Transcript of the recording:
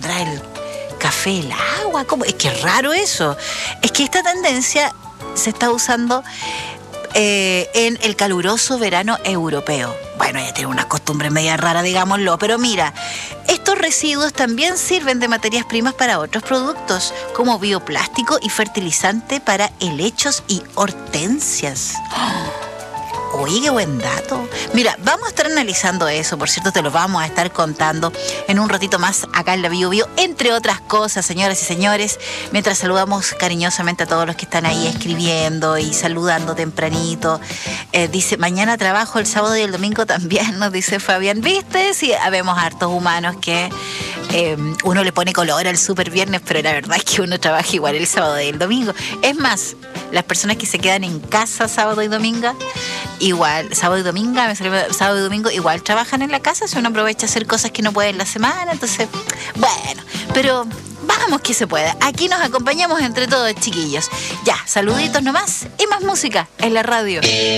pondrá el café, el agua? ¿Cómo? Es que es raro eso. Es que esta tendencia se está usando en el caluroso verano europeo. Bueno, ya tiene unas costumbres media raras, digámoslo, pero mira, estos residuos también sirven de materias primas para otros productos, como bioplástico y fertilizante para helechos y hortensias. Oye, qué buen dato. Mira, vamos a estar analizando eso, por cierto, te lo vamos a estar contando en un ratito más acá en la Bio Bio, entre otras cosas, señoras y señores, mientras saludamos cariñosamente a todos los que están ahí escribiendo y saludando tempranito. Dice, mañana trabajo, el sábado y el domingo también, nos dice Fabián. ¿Viste? Sí, habemos hartos humanos que uno le pone color al super viernes, pero la verdad es que uno trabaja igual el sábado y el domingo. Es más, las personas que se quedan en casa sábado y domingo, sábado y domingo igual trabajan en la casa, si uno aprovecha a hacer cosas que no puede en la semana. Entonces, bueno, pero vamos que se puede. Aquí nos acompañamos entre todos, chiquillos. Ya, saluditos nomás y más música en la radio.